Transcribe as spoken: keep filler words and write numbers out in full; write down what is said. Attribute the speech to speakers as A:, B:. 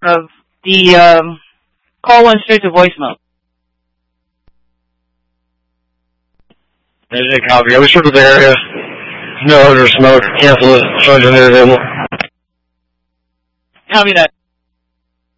A: of the um, call went straight to voicemail.
B: There's a copy. I was sure of the area. No odor, smoke. Cancel it. Charge unavailable.
A: Copy that.